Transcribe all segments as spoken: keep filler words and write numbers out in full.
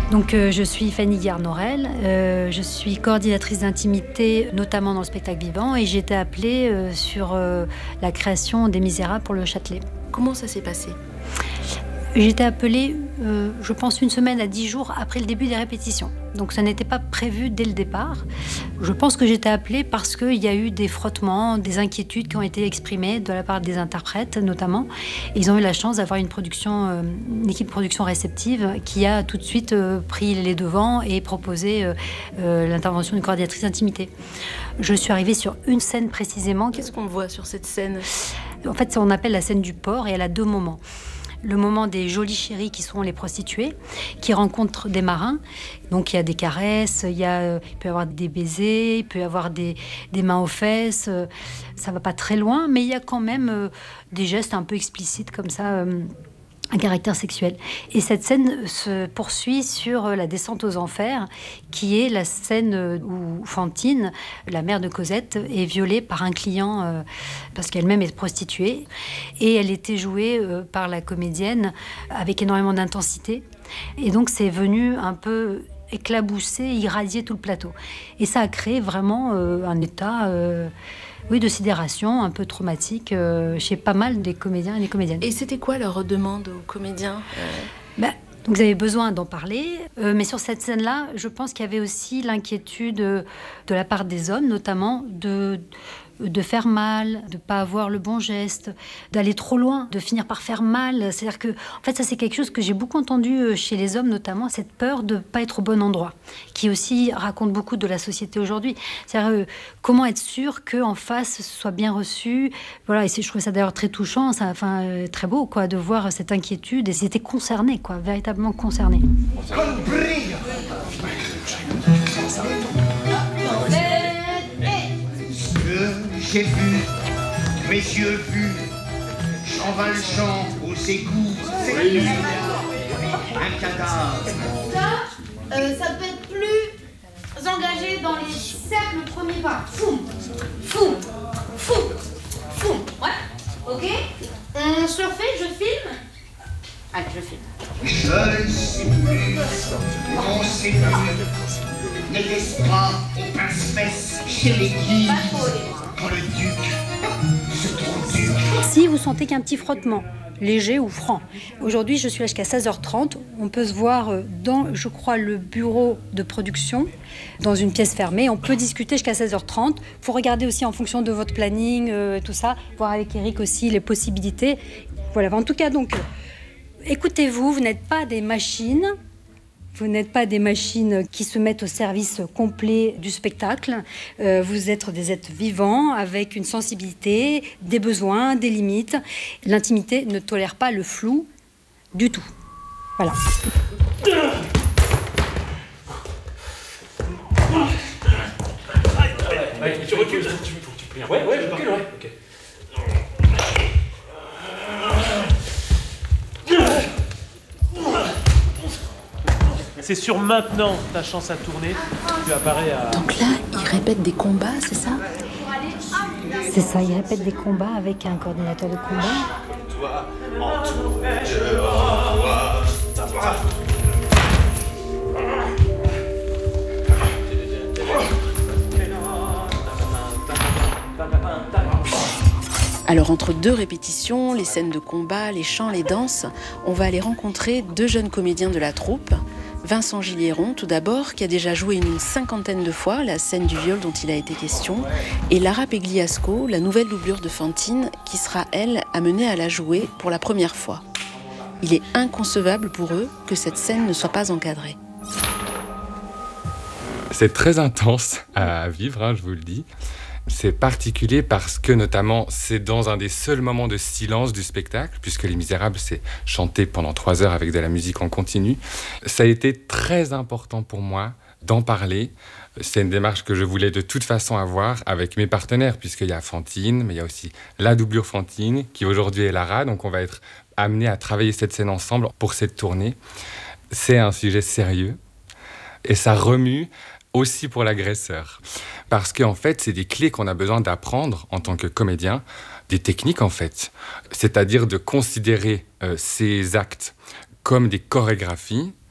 Donc euh, je suis Fanny Guernorel, euh, je suis coordinatrice d'intimité, notamment dans le spectacle vivant, et j'ai été appelée euh, sur euh, la création des Misérables pour le Châtelet. Comment ça s'est passé ? J'ai été appelée, euh, je pense, une semaine à dix jours après le début des répétitions. Donc ça n'était pas prévu dès le départ. Je pense que j'ai été appelée parce qu'il y a eu des frottements, des inquiétudes qui ont été exprimées de la part des interprètes notamment. Et ils ont eu la chance d'avoir une production, euh, une équipe de production réceptive qui a tout de suite euh, pris les devants et proposé euh, euh, l'intervention d'une coordinatrice d'intimité. Je suis arrivée sur une scène précisément. Qu'est-ce qu'on voit sur cette scène ? En fait, on appelle la scène du port et elle a deux moments. Le moment des jolies chéries qui sont les prostituées, qui rencontrent des marins. Donc il y a des caresses, il, y a, il peut y avoir des baisers, il peut y avoir des, des mains aux fesses. Ça va pas très loin, mais il y a quand même des gestes un peu explicites comme ça, un caractère sexuel. Et cette scène se poursuit sur la descente aux enfers, qui est la scène où Fantine, la mère de Cosette, est violée par un client euh, parce qu'elle-même est prostituée. Et elle était jouée euh, par la comédienne avec énormément d'intensité. Et donc c'est venu un peu éclabousser, irradier tout le plateau. Et ça a créé vraiment euh, un état... Euh, Oui, de sidération, un peu traumatique euh, chez pas mal des comédiens et des comédiennes. Et c'était quoi leur demande aux comédiens euh... ben, donc vous avez besoin d'en parler, euh, mais sur cette scène-là, je pense qu'il y avait aussi l'inquiétude de la part des hommes, notamment de... de faire mal, de ne pas avoir le bon geste, d'aller trop loin, de finir par faire mal. C'est-à-dire que, en fait, ça c'est quelque chose que j'ai beaucoup entendu chez les hommes, notamment, cette peur de ne pas être au bon endroit, qui aussi raconte beaucoup de la société aujourd'hui. C'est-à-dire euh, comment être sûr qu'en face, ce soit bien reçu. Voilà, et je trouvais ça d'ailleurs très touchant, ça, enfin, euh, très beau, quoi, de voir cette inquiétude. Et c'était concerné, quoi, véritablement concerné. Comme brille. J'ai vu, mes yeux vus, Jean Valjean aux égouts, c'est lui, un cadavre. Ça, euh, ça peut être plus engagé dans les cercles premiers pas. Foum, foum, foum, foum. Ouais, ok. On se refait, je filme. Allez, je filme. Je ne sais plus, on sait plus. N'était-ce pas au pince-fesse chez les guides quand le duc se trouve duc. Si vous sentez qu'il y a un petit frottement, léger ou franc. Aujourd'hui, je suis là jusqu'à seize heures trente. On peut se voir dans, je crois, le bureau de production, dans une pièce fermée. On peut discuter jusqu'à seize heures trente. Il faut regarder aussi en fonction de votre planning, euh, tout ça, voir avec Eric aussi les possibilités. Voilà, en tout cas, donc, écoutez-vous, vous n'êtes pas des machines. Vous n'êtes pas des machines qui se mettent au service complet du spectacle. Euh, vous êtes des êtres vivants avec une sensibilité, des besoins, des limites. L'intimité ne tolère pas le flou du tout. Voilà. Ouais, tu recules. Tu, tu plies un peu. Ouais, ouais, je recule, ouais. Ok. C'est sur maintenant ta chance à tourner. Tu apparais à... Donc là, ils répètent des combats, c'est ça ? C'est ça, ils répètent des combats avec un coordinateur de combat. Toi, entoure, je renvoie ta voix. Alors entre deux répétitions, les scènes de combat, les chants, les danses, on va aller rencontrer deux jeunes comédiens de la troupe. Vincent Gilliéron, tout d'abord, qui a déjà joué une cinquantaine de fois la scène du viol dont il a été question, et Lara Pegliasco, la nouvelle doublure de Fantine, qui sera, elle, amenée à la jouer pour la première fois. Il est inconcevable pour eux que cette scène ne soit pas encadrée. C'est très intense à vivre, hein, je vous le dis. C'est particulier parce que, notamment, c'est dans un des seuls moments de silence du spectacle, puisque Les Misérables, c'est chanté pendant trois heures avec de la musique en continu. Ça a été très important pour moi d'en parler. C'est une démarche que je voulais de toute façon avoir avec mes partenaires, puisqu'il y a Fantine, mais il y a aussi la doublure Fantine, qui aujourd'hui est Lara, donc on va être amenés à travailler cette scène ensemble pour cette tournée. C'est un sujet sérieux, et ça remue aussi pour l'agresseur. Parce qu'en fait, c'est des clés qu'on a besoin d'apprendre en tant que comédien, des techniques en fait. C'est-à-dire de considérer euh, ces actes comme des chorégraphies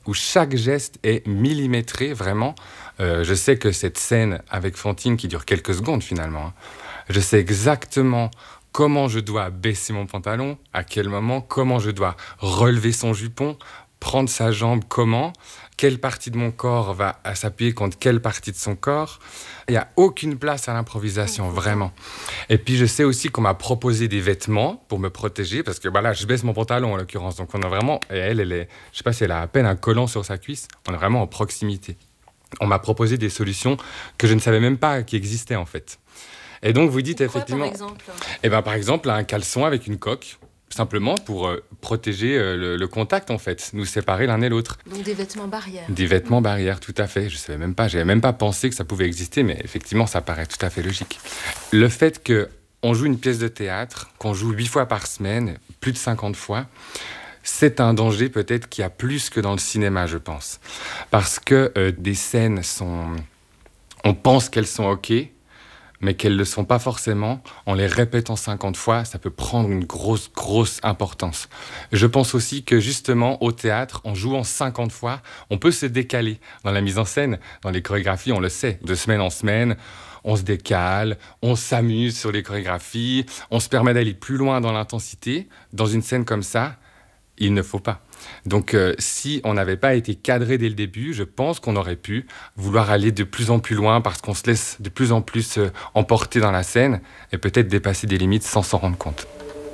où chaque geste est millimétré, vraiment. Euh, je sais que cette scène avec Fantine, qui dure quelques secondes finalement, hein, je sais exactement comment je dois baisser mon pantalon, à quel moment, comment je dois relever son jupon, prendre sa jambe, comment, quelle partie de mon corps va s'appuyer contre quelle partie de son corps. Il n'y a aucune place à l'improvisation, vraiment. Et puis, je sais aussi qu'on m'a proposé des vêtements pour me protéger, parce que bah là, je baisse mon pantalon, en l'occurrence. Donc, on a vraiment... Et elle, elle est... Je ne sais pas si elle a à peine un collant sur sa cuisse. On est vraiment en proximité. On m'a proposé des solutions que je ne savais même pas qui existaient, en fait. Et donc, vous dites quoi, effectivement... par exemple Eh ben, par exemple, un caleçon avec une coque, simplement pour euh, protéger euh, le, le contact, en fait, nous séparer l'un et l'autre. Donc des vêtements barrières. Des vêtements barrières, tout à fait. Je savais même pas, j'avais même pas pensé que ça pouvait exister, mais effectivement, ça paraît tout à fait logique. Le fait qu'on joue une pièce de théâtre, qu'on joue huit fois par semaine, plus de cinquante fois, c'est un danger peut-être qu'il y a plus que dans le cinéma, je pense. Parce que euh, des scènes sont... On pense qu'elles sont OK, mais qu'elles ne le sont pas forcément. En les répétant cinquante fois, ça peut prendre une grosse, grosse importance. Je pense aussi que justement, au théâtre, en jouant cinquante fois, on peut se décaler. Dans la mise en scène, dans les chorégraphies, on le sait, de semaine en semaine, on se décale, on s'amuse sur les chorégraphies, on se permet d'aller plus loin dans l'intensité. Dans une scène comme ça, il ne faut pas. Donc, euh, si on n'avait pas été cadré dès le début, je pense qu'on aurait pu vouloir aller de plus en plus loin parce qu'on se laisse de plus en plus euh, emporter dans la scène et peut-être dépasser des limites sans s'en rendre compte.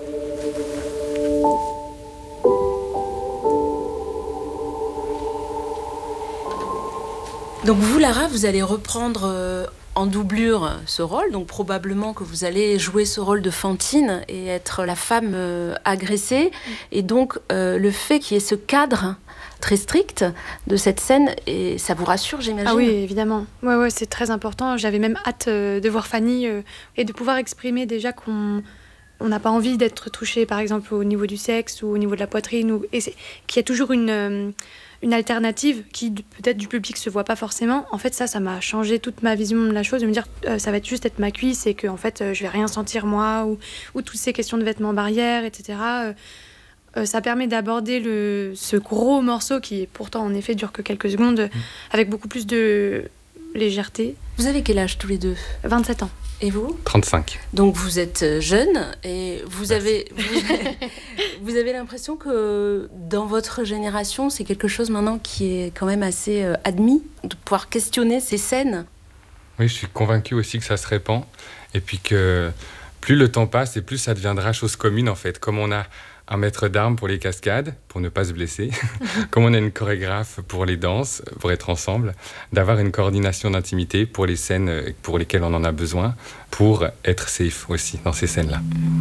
Donc vous, Lara, vous allez reprendre euh, en doublure ce rôle, donc probablement que vous allez jouer ce rôle de Fantine et être la femme euh, agressée. Et donc euh, le fait qu'il y ait ce cadre très strict de cette scène, et ça vous rassure, j'imagine? Ah oui, évidemment. Ouais, ouais, c'est très important. J'avais même hâte euh, de voir Fanny euh, et de pouvoir exprimer déjà qu'on on n'a pas envie d'être touché, par exemple, au niveau du sexe ou au niveau de la poitrine, ou, et qu'il y a toujours une... Euh, une alternative qui peut-être du public se voit pas forcément. En fait, ça, ça m'a changé toute ma vision de la chose, de me dire euh, ça va être juste être ma cuisse et que en fait euh, je vais rien sentir moi, ou, ou toutes ces questions de vêtements barrières, et cetera. Euh, euh, ça permet d'aborder le, ce gros morceau qui pourtant en effet dure que quelques secondes, mmh. avec beaucoup plus de légèreté. Vous avez quel âge tous les deux? vingt-sept ans. Et vous? trente-cinq. Donc vous êtes jeune et vous avez, vous, vous avez l'impression que dans votre génération, c'est quelque chose maintenant qui est quand même assez euh, admis, de pouvoir questionner ces scènes? Oui, je suis convaincu aussi que ça se répand. Et puis que plus le temps passe et plus ça deviendra chose commune en fait. Comme on a un maître d'armes pour les cascades, pour ne pas se blesser, comme on a une chorégraphe pour les danses, pour être ensemble, d'avoir une coordination d'intimité pour les scènes pour lesquelles on en a besoin, pour être safe aussi dans ces scènes-là.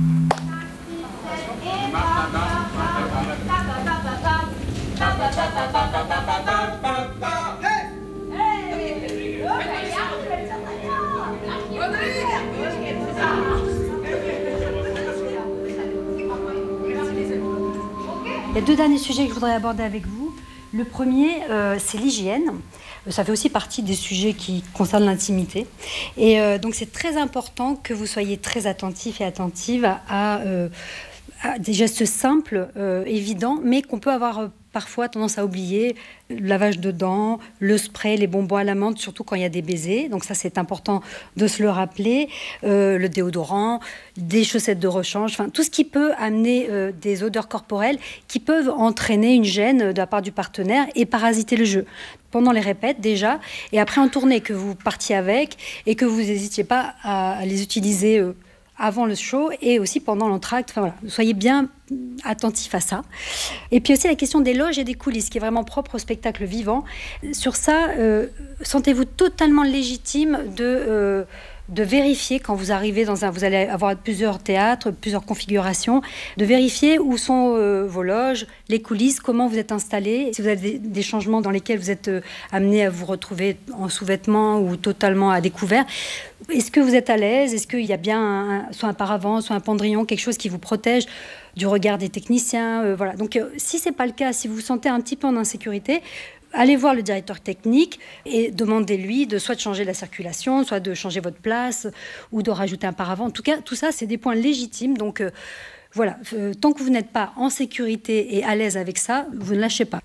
Il y a deux derniers sujets que je voudrais aborder avec vous. Le premier, euh, c'est l'hygiène. Ça fait aussi partie des sujets qui concernent l'intimité. Et euh, donc, c'est très important que vous soyez très attentifs et attentives à, à, euh, à des gestes simples, euh, évidents, mais qu'on peut avoir euh, parfois tendance à oublier. Le lavage de dents, le spray, les bonbons à la menthe, surtout quand il y a des baisers. Donc ça, c'est important de se le rappeler. Euh, le déodorant, des chaussettes de rechange, enfin tout ce qui peut amener euh, des odeurs corporelles qui peuvent entraîner une gêne de la part du partenaire et parasiter le jeu. Pendant les répètes déjà, et après en tournée, que vous partiez avec et que vous n'hésitiez pas à, à les utiliser euh, avant le show et aussi pendant l'entracte. Enfin, voilà. Soyez bien attentifs à ça. Et puis aussi la question des loges et des coulisses, qui est vraiment propre au spectacle vivant. Sur ça, euh, sentez-vous totalement légitime de... Euh, de vérifier quand vous arrivez dans un... Vous allez avoir plusieurs théâtres, plusieurs configurations, de vérifier où sont euh, vos loges, les coulisses, comment vous êtes installés, si vous avez des, des changements dans lesquels vous êtes euh, amené à vous retrouver en sous-vêtements ou totalement à découvert. Est-ce que vous êtes à l'aise? Est-ce qu'il y a bien un, soit un paravent, soit un pendrillon, quelque chose qui vous protège du regard des techniciens, euh, voilà. Donc euh, si c'est pas le cas, si vous vous sentez un petit peu en insécurité, allez voir le directeur technique et demandez-lui de soit de changer la circulation, soit de changer votre place ou de rajouter un paravent. En tout cas, tout ça, c'est des points légitimes. Donc euh, voilà, euh, tant que vous n'êtes pas en sécurité et à l'aise avec ça, vous ne lâchez pas. Voilà.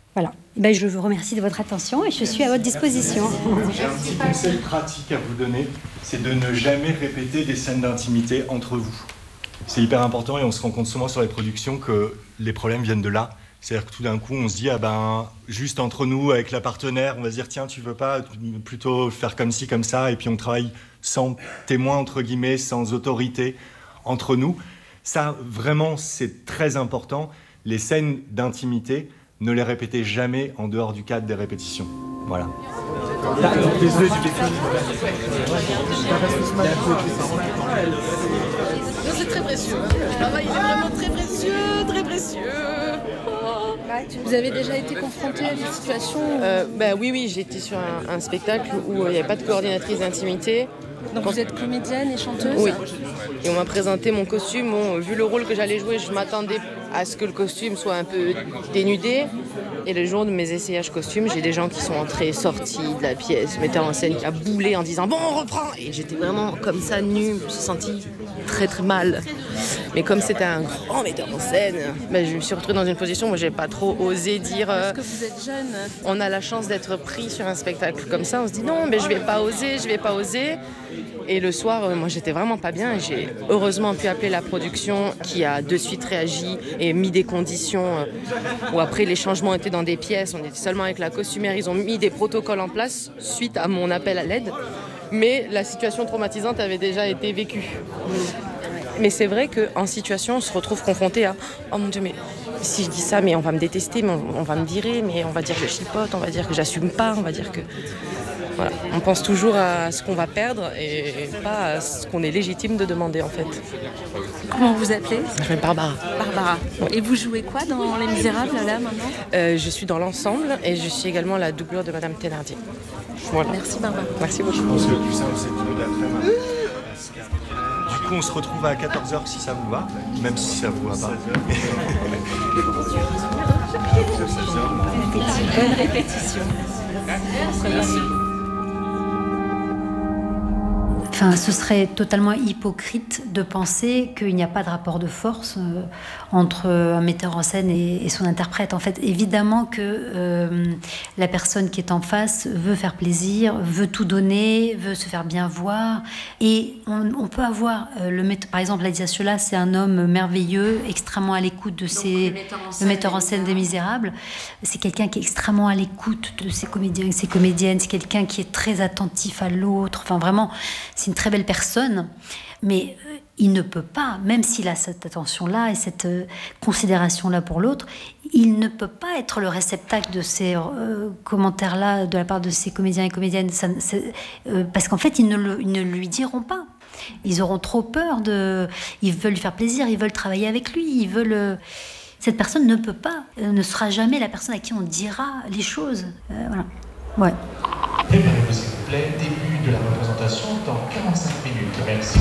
Ben, je vous remercie de votre attention et je suis à votre disposition. J'ai un petit conseil pratique à vous donner, c'est de ne jamais répéter des scènes d'intimité entre vous. C'est hyper important et on se rend compte souvent sur les productions que les problèmes viennent de là. C'est-à-dire que tout d'un coup, on se dit, ah ben, juste entre nous, avec la partenaire, on va se dire, tiens, tu veux pas plutôt faire comme ci, comme ça, et puis on travaille sans témoin, entre guillemets, sans autorité, entre nous. Ça, vraiment, c'est très important. Les scènes d'intimité, ne les répétez jamais en dehors du cadre des répétitions. Voilà. Désolé, tu c'est très précieux. Le travail, il est vraiment très précieux, très précieux. Vous avez déjà été confronté à des situations euh, bah, Oui, oui, j'ai été sur un, un spectacle où il euh, n'y avait pas de coordinatrice d'intimité. Donc Quand... vous êtes comédienne et chanteuse? Oui. Et on m'a présenté mon costume. Bon, vu le rôle que j'allais jouer, je m'attendais à ce que le costume soit un peu dénudé. Et le jour de mes essayages costumes, j'ai des gens qui sont entrés, sortis de la pièce, metteur en scène qui a boulé en disant « Bon, on reprend !» Et j'étais vraiment comme ça, nue, je me suis sentie très très mal. Mais comme c'était un grand metteur en scène, ben, je me suis retrouvée dans une position où je n'ai pas trop osé dire euh, « Parce que vous êtes jeune. On a la chance d'être pris sur un spectacle comme ça, on se dit « Non, mais je ne vais pas oser, je ne vais pas oser !» Et le soir, euh, moi j'étais vraiment pas bien et j'ai heureusement pu appeler la production qui a de suite réagi et mis des conditions euh, où après les changements étaient dans des pièces, on était seulement avec la costumière, ils ont mis des protocoles en place suite à mon appel à l'aide, mais la situation traumatisante avait déjà été vécue. Mais c'est vrai qu'en situation, on se retrouve confronté à « Oh mon Dieu, mais si je dis ça, mais on va me détester, mais on, on va me virer, mais on va dire que je chipote, on va dire que j'assume pas, on va dire que... » Voilà. On pense toujours à ce qu'on va perdre et pas à ce qu'on est légitime de demander en fait. Comment vous appelez? Je m'appelle Barbara. Barbara. Oui. Et vous jouez quoi dans Les Misérables là maintenant? euh, Je suis dans l'ensemble et je suis également la doublure de Madame Thénardier. Voilà. Merci Barbara. Merci beaucoup. Je pense que le plus simple c'est de l'après-midi. Du coup on se retrouve à quatorze heures si ça vous va, même si ça vous va pas. Bonne répétition. Merci. Enfin, ce serait totalement hypocrite de penser qu'il n'y a pas de rapport de force euh, entre un metteur en scène et, et son interprète. En fait, évidemment que euh, la personne qui est en face veut faire plaisir, veut tout donner, veut se faire bien voir. Et on, on peut avoir, euh, le met- par exemple, Ladia Ciola, c'est un homme merveilleux, extrêmement à l'écoute de ses... Donc, le metteur en le scène, metteur en scène des Misérables. C'est quelqu'un qui est extrêmement à l'écoute de ses comédiens et ses comédiennes. C'est quelqu'un qui est très attentif à l'autre. Enfin, vraiment, c'est une très belle personne, mais euh, il ne peut pas, même s'il a cette attention-là et cette euh, considération-là pour l'autre, il ne peut pas être le réceptacle de ces euh, commentaires-là de la part de ses comédiens et comédiennes, ça, euh, parce qu'en fait, ils ne, le, ils ne lui diront pas. Ils auront trop peur de... Ils veulent lui faire plaisir, ils veulent travailler avec lui, ils veulent... Euh, cette personne ne peut pas, euh, ne sera jamais la personne à qui on dira les choses. Euh, voilà. Ouais. Préparez-vous s'il vous plaît, début de la représentation dans quarante-cinq minutes. Merci.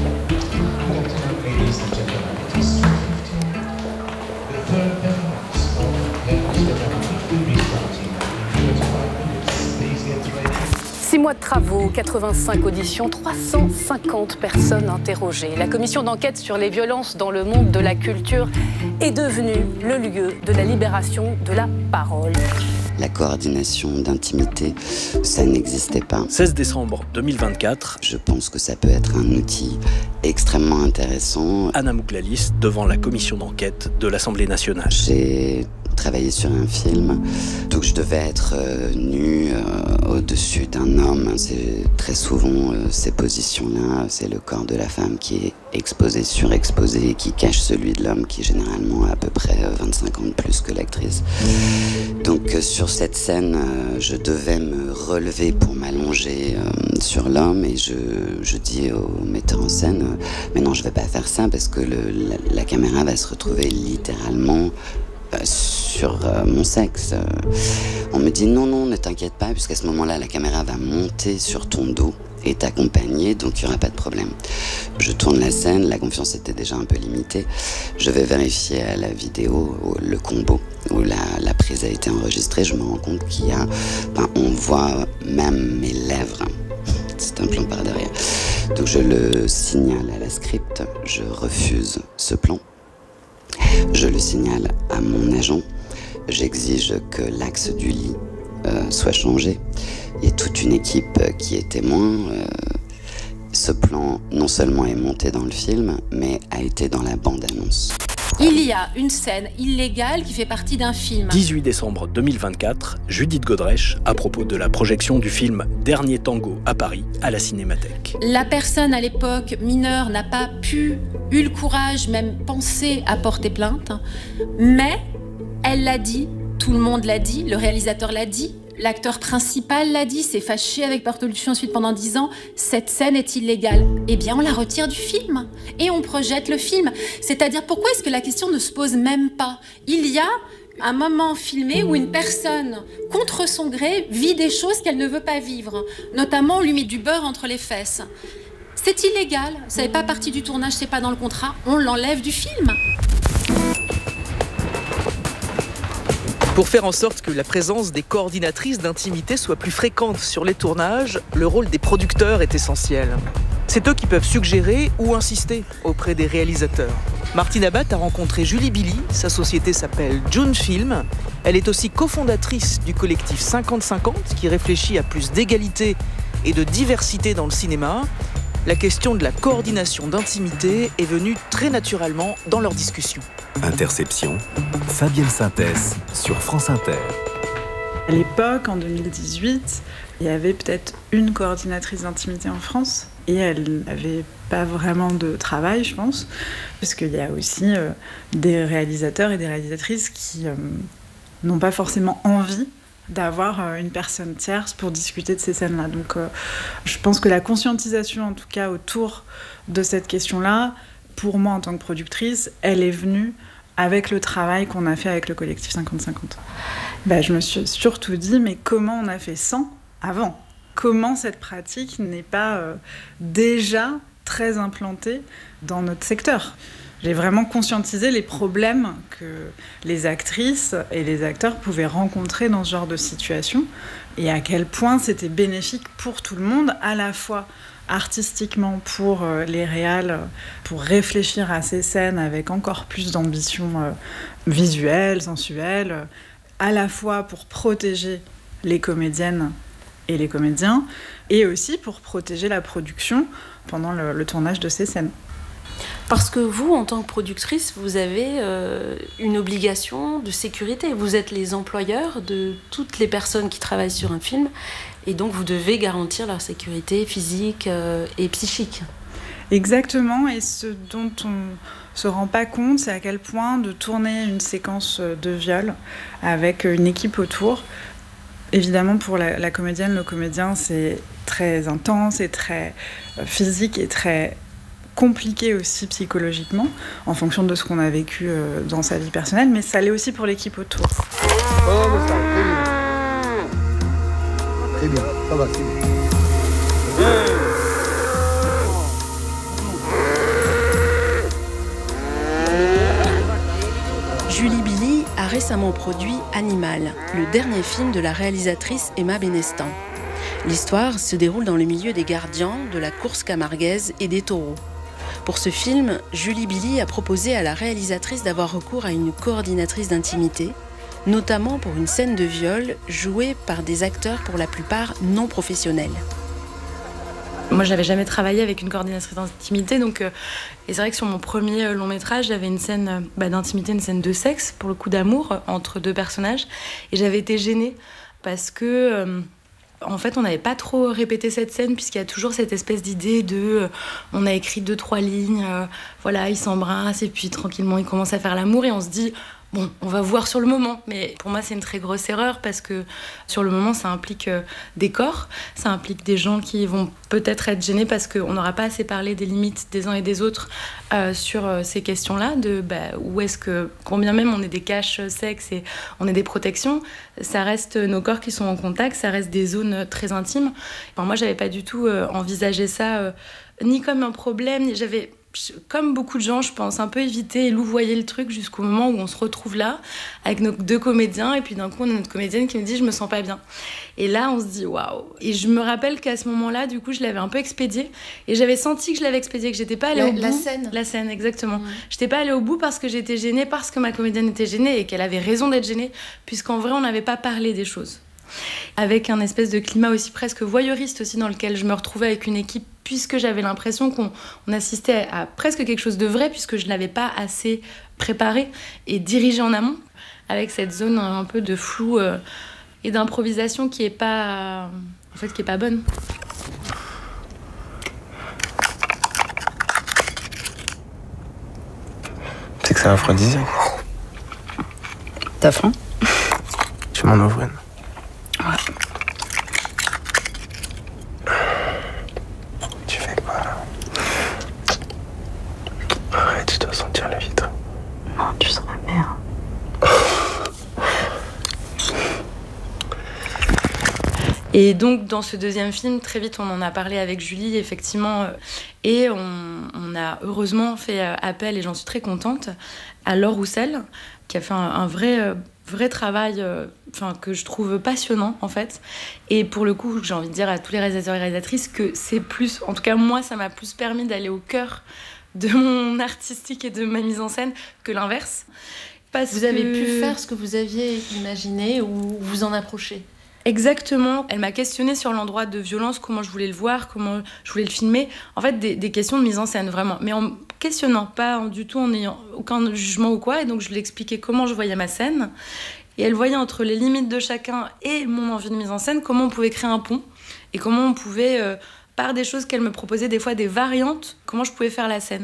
Ladies and gentlemen, it is two fifteen. The third performance of Ladies and Gentlemen will be starting in thirty-five minutes. Please get ready. Six mois de travaux, quatre-vingt-cinq auditions, trois cent cinquante personnes interrogées. La commission d'enquête sur les violences dans le monde de la culture est devenue le lieu de la libération de la parole. La coordination d'intimité, ça n'existait pas. seize décembre deux mille vingt-quatre. Je pense que ça peut être un outil extrêmement intéressant. Anna Mouglalis devant la commission d'enquête de l'Assemblée nationale. J'ai travaillé sur un film, donc je devais être euh, nue euh, au-dessus d'un homme. C'est très souvent euh, ces positions-là, c'est le corps de la femme qui est exposé, surexposé, qui cache celui de l'homme qui généralement a à peu près vingt-cinq ans de plus que l'actrice. Donc euh, sur cette scène, euh, je devais me relever pour m'allonger euh, sur l'homme et je, je dis au metteur en scène euh, mais non, je vais pas faire ça parce que le, la, la caméra va se retrouver littéralement euh, sur euh, mon sexe. Euh, on me dit non, non, ne t'inquiète pas puisqu'à ce moment-là, la caméra va monter sur ton dos et t'accompagner, donc il n'y aura pas de problème. Je tourne la scène, la confiance était déjà un peu limitée. Je vais vérifier à la vidéo le combo où la, la prise a été enregistrée. Je me rends compte qu'il y a... Ben, on voit même mes lèvres. C'est un plan par derrière. Donc je le signale à la script. Je refuse ce plan. Je le signale à mon agent. j'exige que l'axe du lit euh, soit changé. Il y a toute une équipe qui est témoin. Euh, ce plan, non seulement est monté dans le film, mais a été dans la bande-annonce. Il y a une scène illégale qui fait partie d'un film. dix-huit décembre deux mille vingt-quatre, Judith Godrèche, à propos de la projection du film Dernier Tango à Paris, à la Cinémathèque. La personne à l'époque mineure n'a pas pu, eu le courage, même pensé à porter plainte, mais elle l'a dit, tout le monde l'a dit, le réalisateur l'a dit, l'acteur principal l'a dit, s'est fâché avec Bertolucci ensuite pendant dix ans, cette scène est illégale. Eh bien, on la retire du film et on projette le film. C'est-à-dire, pourquoi est-ce que la question ne se pose même pas ? Il y a un moment filmé où une personne, contre son gré, vit des choses qu'elle ne veut pas vivre. Notamment, on lui met du beurre entre les fesses. C'est illégal, ça n'est pas partie du tournage, c'est pas dans le contrat, on l'enlève du film. Pour faire en sorte que la présence des coordinatrices d'intimité soit plus fréquente sur les tournages, le rôle des producteurs est essentiel. C'est eux qui peuvent suggérer ou insister auprès des réalisateurs. Martine Abat a rencontré Julie Billy, sa société s'appelle June Film. Elle est aussi cofondatrice du collectif cinquante cinquante qui réfléchit à plus d'égalité et de diversité dans le cinéma. La question de la coordination d'intimité est venue très naturellement dans leurs discussions. Interception, Fabienne Synthèse sur France Inter. À l'époque, en deux mille dix-huit, il y avait peut-être une coordinatrice d'intimité en France et elle n'avait pas vraiment de travail, je pense, parce qu'il y a aussi euh, des réalisateurs et des réalisatrices qui euh, n'ont pas forcément envie d'avoir euh, une personne tierce pour discuter de ces scènes-là. Donc euh, je pense que la conscientisation, en tout cas, autour de cette question-là, pour moi, en tant que productrice, elle est venue avec le travail qu'on a fait avec le collectif cinquante cinquante. Bah, je me suis surtout dit, mais comment on a fait sans avant ? Comment cette pratique n'est pas euh, déjà très implantée dans notre secteur ? J'ai vraiment conscientisé les problèmes que les actrices et les acteurs pouvaient rencontrer dans ce genre de situation et à quel point c'était bénéfique pour tout le monde, à la fois artistiquement pour les réals, pour réfléchir à ces scènes avec encore plus d'ambition visuelle, sensuelle, à la fois pour protéger les comédiennes et les comédiens, et aussi pour protéger la production pendant le, le tournage de ces scènes. Parce que vous, en tant que productrice, vous avez euh, une obligation de sécurité. Vous êtes les employeurs de toutes les personnes qui travaillent sur un film, et donc vous devez garantir leur sécurité physique euh, et psychique. Exactement, et ce dont on se rend pas compte, c'est à quel point de tourner une séquence de viol avec une équipe autour, évidemment pour la, la comédienne, le comédien, c'est très intense et très physique et très compliqué aussi psychologiquement, en fonction de ce qu'on a vécu euh, dans sa vie personnelle, mais ça l'est aussi pour l'équipe autour. Oh, mais ça, très bien. Très bien, ça va, c'est bien. Julie Billy a récemment produit Animal, le dernier film de la réalisatrice Emma Benestan. L'histoire se déroule dans le milieu des gardiens, de la course camarguaise et des taureaux. Pour ce film, Julie Billy a proposé à la réalisatrice d'avoir recours à une coordinatrice d'intimité, notamment pour une scène de viol jouée par des acteurs pour la plupart non professionnels. Moi, j'avais jamais travaillé avec une coordinatrice d'intimité, donc euh, et c'est vrai que sur mon premier long métrage, j'avais une scène euh, bah, d'intimité, une scène de sexe, pour le coup d'amour, entre deux personnages, et j'avais été gênée parce que euh, en fait, on n'avait pas trop répété cette scène puisqu'il y a toujours cette espèce d'idée de euh, on a écrit deux, trois lignes, euh, voilà, ils s'embrassent et puis tranquillement ils commencent à faire l'amour et on se dit bon, on va voir sur le moment. Mais pour moi, c'est une très grosse erreur parce que sur le moment, ça implique euh, des corps, ça implique des gens qui vont peut-être être gênés parce qu'on n'aura pas assez parlé des limites des uns et des autres euh, sur euh, ces questions-là, de bah, où est-ce que, combien même on est des caches sexe et on est des protections, ça reste nos corps qui sont en contact, ça reste des zones très intimes. Enfin, moi, j'avais pas du tout euh, envisagé ça euh, ni comme un problème, j'avais comme beaucoup de gens, je pense, un peu éviter et louvoyer le truc jusqu'au moment où on se retrouve là, avec nos deux comédiens, et puis d'un coup, on a notre comédienne qui me dit « je me sens pas bien ». Et là, on se dit « waouh ». Et je me rappelle qu'à ce moment-là, du coup, je l'avais un peu expédié, et j'avais senti que je l'avais expédié, que j'étais pas allée la, au bout. La scène La scène, exactement. Mmh. J'étais pas allée au bout parce que j'étais gênée, parce que ma comédienne était gênée, et qu'elle avait raison d'être gênée, puisqu'en vrai, on n'avait pas parlé des choses. Avec un espèce de climat aussi presque voyeuriste aussi dans lequel je me retrouvais avec une équipe, puisque j'avais l'impression qu'on on assistait à, à presque quelque chose de vrai, puisque je ne l'avais pas assez préparé et dirigé en amont, avec cette zone un peu de flou euh, et d'improvisation qui est pas, en fait, qui est pas bonne. C'est que c'est aphrodisiaque. T'as faim? Tu m'en ouvres une. Ouais. Tu fais quoi là? Arrête, tu dois sentir le vitre. Non, tu seras mère. Et donc, dans ce deuxième film, très vite, on en a parlé avec Julie, effectivement, euh, et on, on a heureusement fait euh, appel, et j'en suis très contente, à Laure Roussel, qui a fait un, un vrai... Euh, vrai travail euh, que je trouve passionnant en fait, et pour le coup j'ai envie de dire à tous les réalisateurs et réalisatrices que c'est plus, en tout cas moi ça m'a plus permis d'aller au cœur de mon artistique et de ma mise en scène que l'inverse. Parce vous avez que... pu faire ce que vous aviez imaginé ou vous en approcher. Exactement, elle m'a questionnée sur l'endroit de violence, comment je voulais le voir, comment je voulais le filmer, en fait des, des questions de mise en scène vraiment, mais en questionnant, pas en, du tout en ayant aucun jugement ou quoi, et donc je lui ai expliqué comment je voyais ma scène, et elle voyait entre les limites de chacun et mon envie de mise en scène, comment on pouvait créer un pont, et comment on pouvait, euh, par des choses qu'elle me proposait, des fois des variantes, comment je pouvais faire la scène.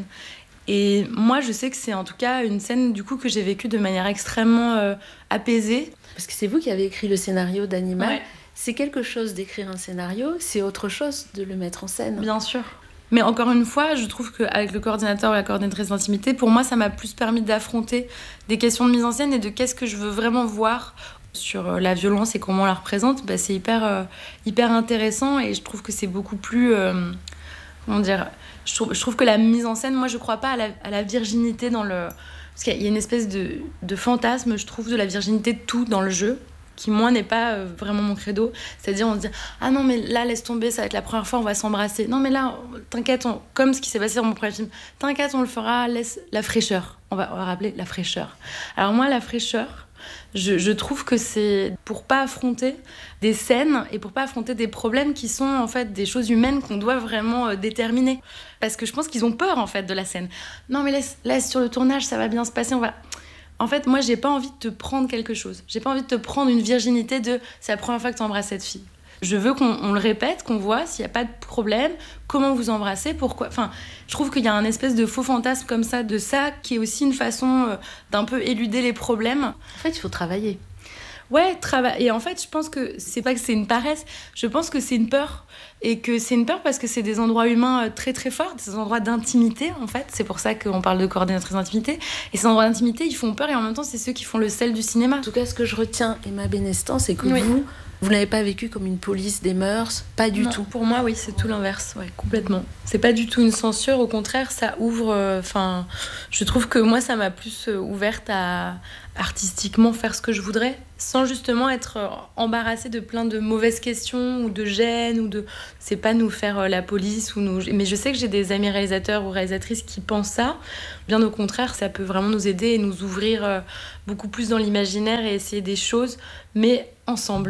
Et moi je sais que c'est en tout cas une scène du coup que j'ai vécue de manière extrêmement euh, apaisée. Parce que c'est vous qui avez écrit le scénario d'Animal. Ouais. C'est quelque chose d'écrire un scénario, c'est autre chose de le mettre en scène. Bien sûr. Mais encore une fois, je trouve qu'avec le coordinateur ou la coordinatrice d'intimité, pour moi, ça m'a plus permis d'affronter des questions de mise en scène et de qu'est-ce que je veux vraiment voir sur la violence et comment on la représente. Bah, c'est hyper, euh, hyper intéressant et je trouve que c'est beaucoup plus... Euh, comment dire je trouve, je trouve que la mise en scène, moi, je crois pas à la, à la virginité dans le... Parce qu'il y a une espèce de, de fantasme, je trouve, de la virginité de tout dans le jeu, qui, moi, n'est pas euh, vraiment mon credo. C'est-à-dire, on se dit « Ah non, mais là, laisse tomber, ça va être la première fois, on va s'embrasser. Non, mais là, t'inquiète, on... comme ce qui s'est passé dans mon premier film, t'inquiète, on le fera, laisse la fraîcheur. » On va, on va rappeler la fraîcheur. Alors moi, la fraîcheur, je, je trouve que c'est pour pas affronter des scènes et pour pas affronter des problèmes qui sont, en fait, des choses humaines qu'on doit vraiment euh, déterminer. Parce que je pense qu'ils ont peur, en fait, de la scène. Non, mais laisse, laisse sur le tournage, ça va bien se passer, on va... En fait, moi, j'ai pas envie de te prendre quelque chose. J'ai pas envie de te prendre une virginité de « c'est la première fois que tu embrasses cette fille ». Je veux qu'on on le répète, qu'on voit s'il n'y a pas de problème, comment vous embrassez, pourquoi... Enfin, je trouve qu'il y a un espèce de faux fantasme comme ça, de ça, qui est aussi une façon euh, d'un peu éluder les problèmes. En fait, il faut travailler. Ouais, travailler. Et en fait, je pense que c'est pas que c'est une paresse, je pense que c'est une peur. Et que c'est une peur parce que c'est des endroits humains très très forts, des endroits d'intimité en fait. C'est pour ça qu'on parle de coordinatrice d'intimité. Et ces endroits d'intimité, ils font peur et en même temps, c'est ceux qui font le sel du cinéma. En tout cas, ce que je retiens, Emma Benestan, c'est que oui. vous, vous n'avez pas vécu comme une police des mœurs, pas du non, tout. Pour moi, oui, c'est tout l'inverse, ouais, complètement. C'est pas du tout une censure, au contraire, ça ouvre... Enfin, euh, je trouve que moi, ça m'a plus euh, ouverte à artistiquement faire ce que je voudrais, sans justement être euh, embarrassée de plein de mauvaises questions ou de gêne ou de... C'est pas nous faire euh, la police ou nous... Mais je sais que j'ai des amis réalisateurs ou réalisatrices qui pensent ça. Bien au contraire, ça peut vraiment nous aider et nous ouvrir euh, beaucoup plus dans l'imaginaire et essayer des choses, mais ensemble.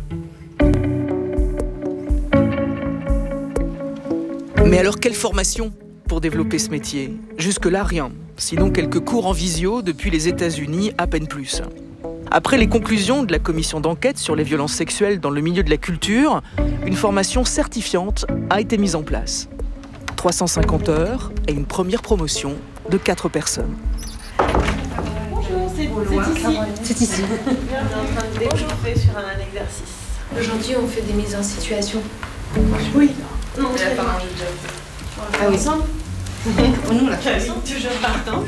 Mais alors, quelle formation pour développer ce métier? Jusque-là, rien. Sinon, quelques cours en visio depuis les États-Unis, à peine plus. Après les conclusions de la commission d'enquête sur les violences sexuelles dans le milieu de la culture, une formation certifiante a été mise en place. trois cent cinquante heures et une première promotion de quatre personnes. Bonjour, c'est ici. C'est ici. On est en train de déchauffer sur un exercice. Aujourd'hui, on fait des mises en situation. Oui. Non, c'est pas un jeu Ah oui. Ensemble. Nous, là. Toujours partante.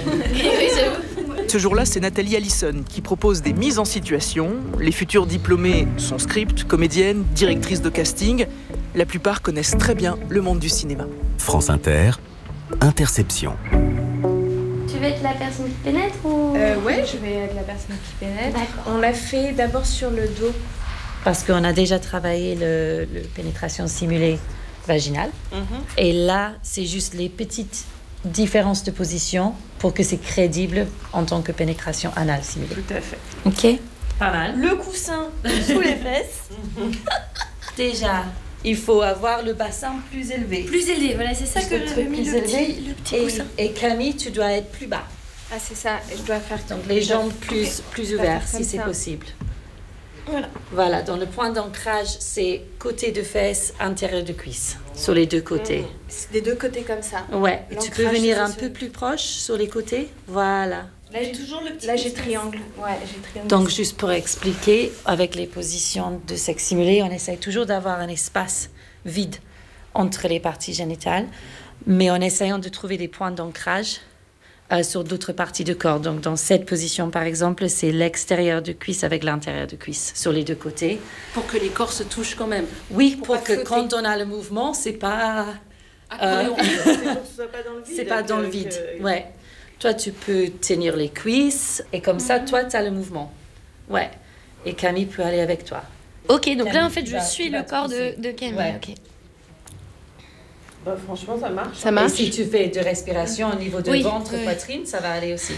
Ce jour-là, c'est Nathalie Allison qui propose des mises en situation. Les futurs diplômés sont script, comédiennes, directrices de casting. La plupart connaissent très bien le monde du cinéma. France Inter, Interception. Tu veux être la personne qui pénètre ou... euh, Ouais, je vais être la personne qui pénètre. D'accord. On l'a fait d'abord sur le dos. Parce qu'on a déjà travaillé le, le pénétration simulée vaginale. Mm-hmm. Et là, c'est juste les petites différences de position pour que c'est crédible en tant que pénétration anale simulée. Tout à fait. Ok. Pas mal. Le coussin sous les fesses. Déjà, il faut avoir le bassin plus élevé. Plus élevé, voilà, c'est ça Juste que j'avais mis, le petit, le petit et, coussin. Et Camille, tu dois être plus bas. Ah, c'est ça, je dois faire... Donc les jambes plus, okay. plus ouvertes, si c'est possible. Voilà. Voilà, dans le point d'ancrage, c'est côté de fesses, intérieur de cuisse, sur les deux côtés. Mmh. C'est des deux côtés comme ça. Ouais, tu peux venir un peu plus proche sur les côtés. Voilà. Là, j'ai toujours le petit. Là, j'ai triangle. Ouais, j'ai triangle. Donc, juste pour expliquer, avec les positions de sexe simulé, on essaye toujours d'avoir un espace vide entre les parties génitales, mais en essayant de trouver des points d'ancrage euh, sur d'autres parties du corps. Donc, dans cette position, par exemple, c'est l'extérieur de cuisse avec l'intérieur de cuisse, sur les deux côtés. Pour que les corps se touchent quand même. Oui, pour, pour que flotter. Quand on a le mouvement, c'est pas... Euh, c'est pas dans le vide. C'est pas dans le vide, euh, ouais. Toi, tu peux tenir les cuisses et comme mm-hmm. ça, toi, tu as le mouvement. Ouais. Et Camille peut aller avec toi. Ok, donc Camille, là, en fait, je vas, suis le corps de, de Camille. Ouais. Ok. Bah, franchement, ça marche. Ça marche. Et si tu fais de respiration au niveau de oui, ventre, oui. poitrine, ça va aller aussi.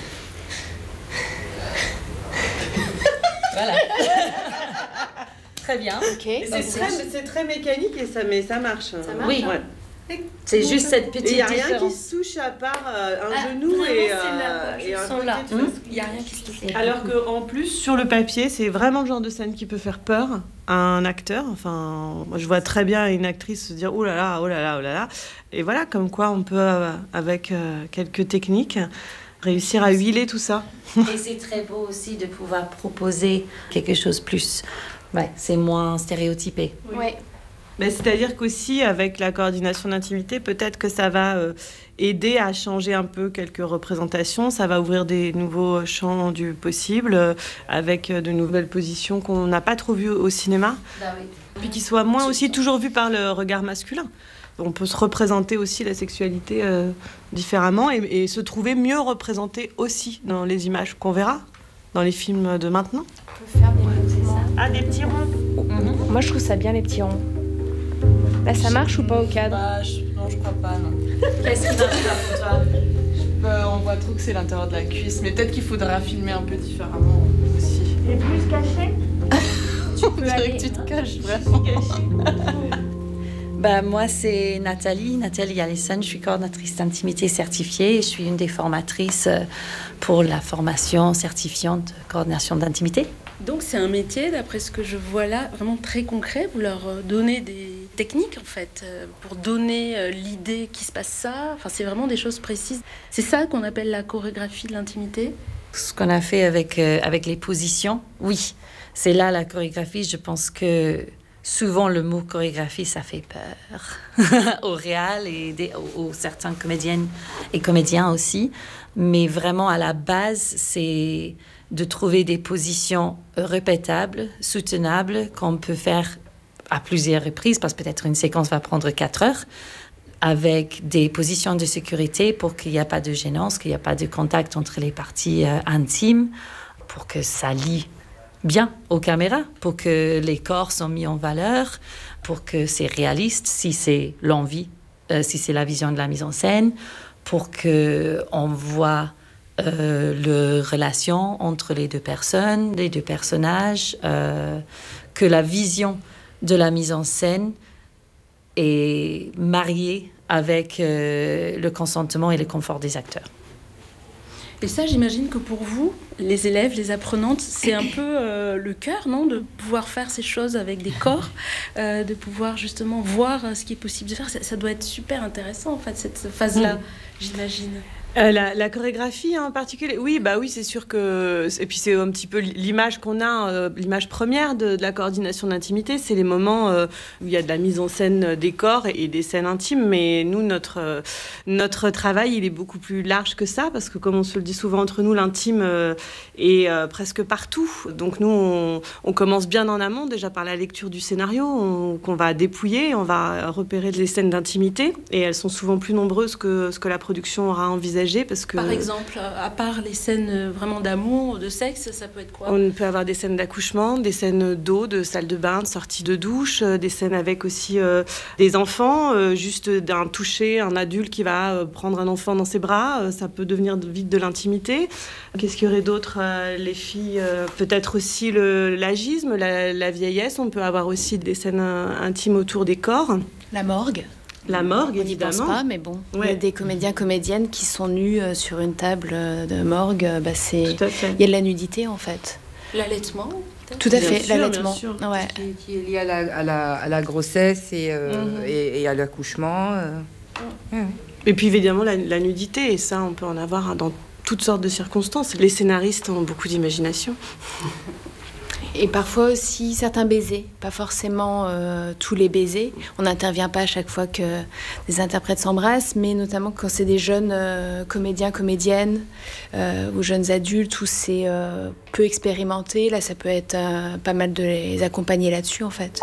Voilà. Très bien. Ok. C'est très, c'est très mécanique et ça, mais ça marche. Ça marche. Oui. Ouais. C'est juste cette petite différence. Il n'y a rien différence. qui se touche à part euh, un ah, genou et, euh, là, et un là. côté. Il n'y a rien qui se touche. Alors qu'en plus, sur le papier, c'est vraiment le genre de scène qui peut faire peur à un acteur. Enfin, moi, je vois très bien une actrice se dire « Oh là là, oh là là, oh là là ». Et voilà, comme quoi on peut, euh, avec euh, quelques techniques, réussir à huiler tout ça. Et c'est très beau aussi de pouvoir proposer quelque chose plus... Ouais, c'est moins stéréotypé. Oui. Ouais. Mais c'est-à-dire qu'aussi, avec la coordination d'intimité, peut-être que ça va euh, aider à changer un peu quelques représentations. Ça va ouvrir des nouveaux champs du possible, euh, avec de nouvelles positions qu'on n'a pas trop vues au cinéma. Bah oui. Puis qui soient moins aussi toujours vues par le regard masculin. On peut se représenter aussi la sexualité euh, différemment et, et se trouver mieux représenté aussi dans les images qu'on verra dans les films de maintenant. On peut faire des mouvements. Ah, des petits ronds. Mmh. Moi, je trouve ça bien, les petits ronds. Là, ça marche ou pas au cadre? Bah, je... Non, je crois pas, non. Qu'est-ce qui marche pas pour toi? Bah, on voit trop que c'est l'intérieur de la cuisse, mais peut-être qu'il faudra filmer un peu différemment aussi. Et plus caché? Tu peux aller... que tu te caches, vraiment. Bah, moi, c'est Nathalie, Nathalie Allison. Je suis coordinatrice d'intimité certifiée et je suis une des formatrices pour la formation certifiante de coordination d'intimité. Donc c'est un métier, d'après ce que je vois là, vraiment très concret. Vous leur donnez des techniques, en fait, pour donner l'idée qu'il se passe ça. Enfin, c'est vraiment des choses précises. C'est ça qu'on appelle la chorégraphie de l'intimité? Ce qu'on a fait avec, euh, avec les positions, oui. C'est là la chorégraphie. Je pense que souvent, le mot chorégraphie, ça fait peur au réal et des, aux, aux certains comédiennes et comédiens aussi. Mais vraiment, à la base, c'est de trouver des positions répétables, soutenables, qu'on peut faire à plusieurs reprises, parce que peut-être une séquence va prendre quatre heures, avec des positions de sécurité pour qu'il n'y ait pas de gênance, qu'il n'y ait pas de contact entre les parties euh, intimes, pour que ça lie bien aux caméras, pour que les corps sont mis en valeur, pour que c'est réaliste, si c'est l'envie, euh, si c'est la vision de la mise en scène, pour qu'on voit euh, la relation entre les deux personnes, les deux personnages, euh, que la vision de la mise en scène est mariée avec euh, le consentement et le confort des acteurs. Et ça, j'imagine que pour vous, les élèves, les apprenantes, c'est un peu euh, le cœur, non? De pouvoir faire ces choses avec des corps, euh, de pouvoir justement voir ce qui est possible de faire. Ça, ça doit être super intéressant, en fait, cette phase-là, mmh. j'imagine. Euh, la, la chorégraphie en particulier, oui, bah oui, c'est sûr que. Et puis c'est un petit peu l'image qu'on a, euh, l'image première de, de la coordination d'intimité, c'est les moments euh, où il y a de la mise en scène des corps et, et des scènes intimes. Mais nous, notre, euh, notre travail, il est beaucoup plus large que ça, parce que comme on se le dit souvent entre nous, l'intime euh, est euh, presque partout. Donc nous, on, on commence bien en amont, déjà par la lecture du scénario, on, qu'on va dépouiller, on va repérer les scènes d'intimité, et elles sont souvent plus nombreuses que ce que la production aura envisagé. Parce que par exemple, à part les scènes vraiment d'amour, de sexe, ça peut être quoi? On peut avoir des scènes d'accouchement, des scènes d'eau, de salle de bain, de sortie de douche, des scènes avec aussi euh, des enfants, euh, juste d'un toucher, un adulte qui va euh, prendre un enfant dans ses bras, euh, ça peut devenir vite de l'intimité. Qu'est-ce qu'il y aurait d'autre? euh, Les filles, euh, peut-être aussi le, l'agisme, la, la vieillesse, on peut avoir aussi des scènes intimes autour des corps. La morgue. La morgue, on évidemment. On n'y pense pas, mais bon. Ouais. Il y a des comédiens, comédiennes qui sont nus euh, sur une table euh, de morgue. Bah, c'est... Tout à fait. Il y a de la nudité, en fait. L'allaitement Tout à fait, sûr, l'allaitement. Ouais. Qui, qui est lié à la, à la, à la grossesse et, euh, mm-hmm. et, et à l'accouchement. Euh. Mm. Et puis, évidemment, la, la nudité. Et ça, on peut en avoir dans toutes sortes de circonstances. Les scénaristes ont beaucoup d'imagination. Et parfois aussi certains baisers, pas forcément euh, tous les baisers. On n'intervient pas à chaque fois que des interprètes s'embrassent, mais notamment quand c'est des jeunes euh, comédiens, comédiennes euh, ou jeunes adultes où c'est euh, peu expérimenté. Là, ça peut être euh, pas mal de les accompagner là-dessus, en fait.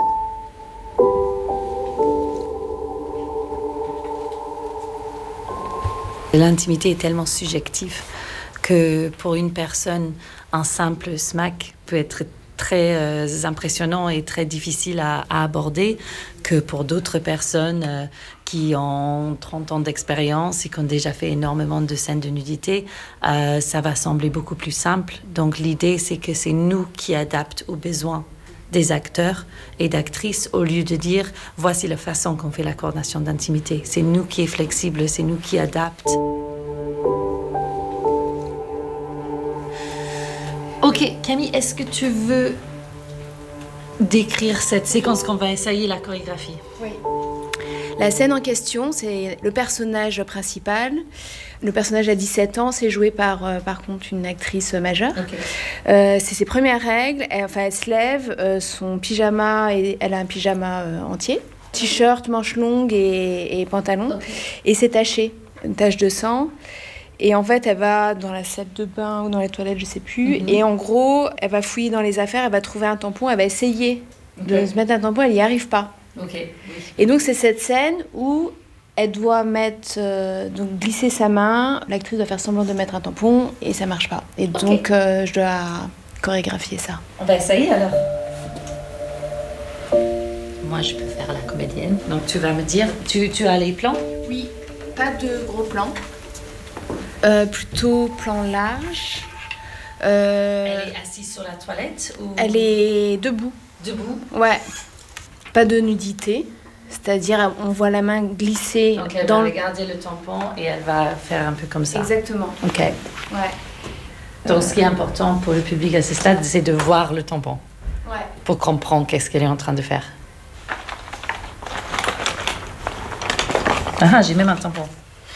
L'intimité est tellement subjective que pour une personne, un simple smack peut être très euh, impressionnant et très difficile à, à aborder que pour d'autres personnes euh, qui ont trente ans d'expérience et qui ont déjà fait énormément de scènes de nudité, euh, ça va sembler beaucoup plus simple. Donc l'idée, c'est que c'est nous qui adaptons aux besoins des acteurs et d'actrices au lieu de dire « voici la façon qu'on fait la coordination d'intimité ». C'est nous qui est flexible, c'est nous qui adapte. Ok, Camille, est-ce que tu veux décrire cette séquence qu'on va essayer, la chorégraphie? Oui. La scène en question, c'est le personnage principal. Le personnage a dix-sept ans, c'est joué par, euh, par contre, une actrice majeure. Okay. Euh, c'est ses premières règles. Elle, enfin, elle se lève, euh, son pyjama, et elle a un pyjama euh, entier. T-shirt, manches longues et, et pantalon. Okay. Et c'est taché, une tache de sang. Et en fait, elle va dans la salle de bain ou dans les toilettes, je sais plus. Mm-hmm. Et en gros, elle va fouiller dans les affaires, elle va trouver un tampon, elle va essayer okay. de se mettre un tampon, elle n'y arrive pas. Okay. Et donc, c'est cette scène où elle doit mettre, euh, donc glisser sa main, l'actrice doit faire semblant de mettre un tampon et ça marche pas. Et okay. donc, euh, je dois chorégraphier ça. On va essayer alors. Moi, je peux faire la comédienne. Donc, tu vas me dire, tu, tu as les plans? Oui, pas de gros plans. Euh, plutôt plan large. Euh, elle est assise sur la toilette ou... Elle est debout. Debout? Ouais. Pas de nudité. C'est-à-dire, on voit la main glisser. Donc, elle dans va regarder le tampon et elle va faire un peu comme ça. Exactement. Ok. Ouais. Donc, ce qui est important pour le public à ce stade, c'est de voir le tampon. Ouais. Pour comprendre qu'est-ce qu'elle est en train de faire. Ah, j'ai même un tampon.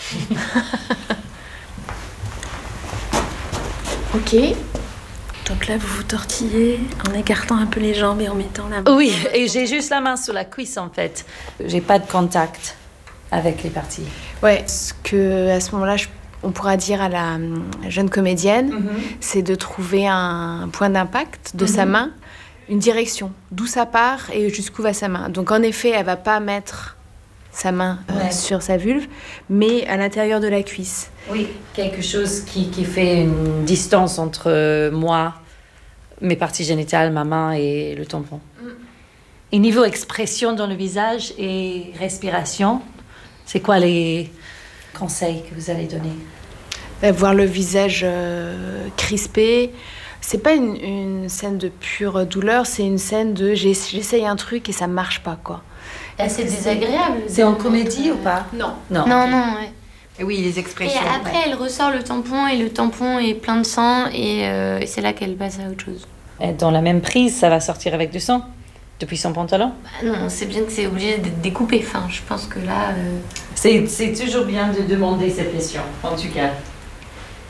Ok. Donc là, vous vous tortillez en écartant un peu les jambes et en mettant la main. Oui, et j'ai juste la main sur la cuisse en fait. J'ai pas de contact avec les parties. Ouais, ce que à ce moment-là, je, on pourra dire à la jeune comédienne, mm-hmm. c'est de trouver un point d'impact de mm-hmm. sa main, une direction, d'où ça part et jusqu'où va sa main. Donc en effet, elle va pas mettre sa main euh, ouais. sur sa vulve, mais à l'intérieur de la cuisse. Oui, quelque chose qui, qui fait une distance entre moi, mes parties génitales, ma main et le tampon. Mm. Et niveau expression dans le visage et respiration, c'est quoi les conseils que vous allez donner? Bah, voir le visage euh, crispé. C'est pas une, une scène de pure douleur, c'est une scène de j'essaye un truc et ça marche pas, quoi. Et c'est désagréable. C'est en comédie ou pas? Non. Non, non, okay. non ouais. Et oui, les expressions. Et après, ouais. elle ressort le tampon et le tampon est plein de sang et, euh, et c'est là qu'elle passe à autre chose. Et dans la même prise, ça va sortir avec du sang depuis son pantalon? Bah non, c'est bien que c'est obligé d'être découpé. Enfin, je pense que là... Euh... C'est, c'est toujours bien de demander cette question, en tout cas.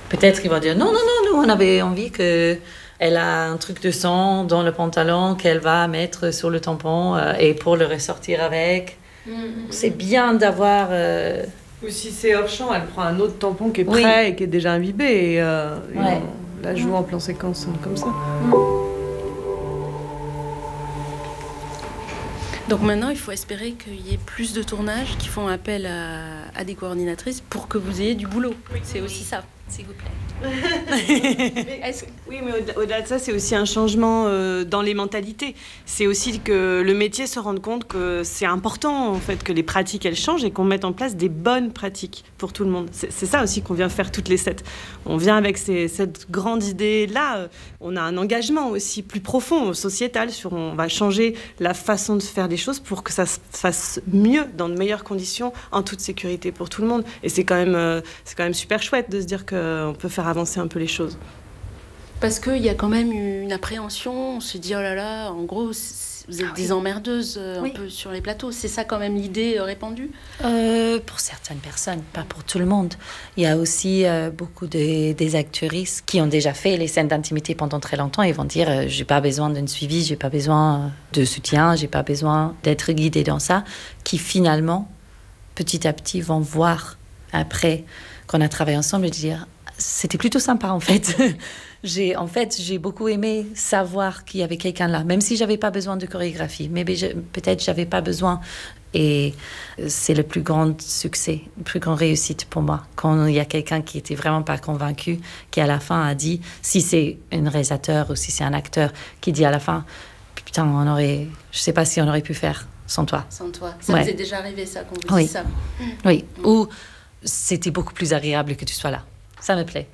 peut-être ils vont dire non, non, non, nous on avait envie que elle a un truc de sang dans le pantalon qu'elle va mettre sur le tampon euh, et pour le ressortir avec. Mm-hmm. C'est bien d'avoir... Euh... Ou si c'est hors champ, elle prend un autre tampon qui est prêt oui. et qui est déjà imbibé et, euh, et ouais. on la joue en plan séquence comme ça. Mm. Donc maintenant, il faut espérer qu'il y ait plus de tournages qui font appel à, à des coordinatrices pour que vous ayez du boulot. Oui. C'est aussi ça, s'il vous plaît. Est-ce... Oui, mais au-delà, au-delà de ça, c'est aussi un changement euh, dans les mentalités. C'est aussi que le métier se rende compte que c'est important, en fait, que les pratiques, elles changent et qu'on mette en place des bonnes pratiques pour tout le monde. C'est, c'est ça aussi qu'on vient faire toutes les sept. On vient avec ces, cette grande idée-là. Euh, on a un engagement aussi plus profond, sociétal, sur on va changer la façon de faire les choses pour que ça se fasse mieux, dans de meilleures conditions, en toute sécurité pour tout le monde. Et c'est quand même, euh, c'est quand même super chouette de se dire qu'on peut faire avancer un peu les choses. Parce qu'il y a quand même une appréhension, on se dit oh là là, en gros, vous êtes ah, des oui. emmerdeuses euh, oui. un peu sur les plateaux. C'est ça quand même l'idée euh, répandue euh, Pour certaines personnes, pas pour tout le monde. Il y a aussi euh, beaucoup de, des actrices qui ont déjà fait les scènes d'intimité pendant très longtemps et vont dire euh, j'ai pas besoin d'un suivi, j'ai pas besoin de soutien, j'ai pas besoin d'être guidée dans ça, qui finalement, petit à petit, vont voir après qu'on a travaillé ensemble et dire c'était plutôt sympa en fait. j'ai, en fait, j'ai beaucoup aimé savoir qu'il y avait quelqu'un là, même si j'avais pas besoin de chorégraphie, mais peut-être j'avais pas besoin. Et c'est le plus grand succès, la plus grande réussite pour moi. Quand il y a quelqu'un qui était vraiment pas convaincu, qui à la fin a dit, si c'est un réalisateur ou si c'est un acteur, qui dit à la fin, putain, on aurait, je sais pas si on aurait pu faire sans toi. Sans toi. Ça ouais. vous est déjà arrivé ça, qu'on vous oui. dise ça. Oui. Mmh. Ou c'était beaucoup plus agréable que tu sois là. Ça me plaît.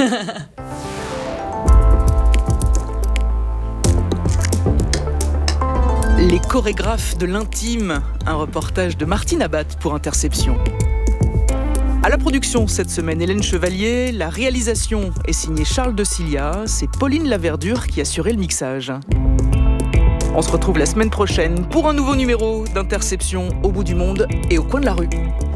Les chorégraphes de l'intime, un reportage de Martine Abat pour Interception. À la production cette semaine, Hélène Chevalier, la réalisation est signée Charles de Cilia, c'est Pauline Laverdure qui a assuré le mixage. On se retrouve la semaine prochaine pour un nouveau numéro d'Interception au bout du monde et au coin de la rue.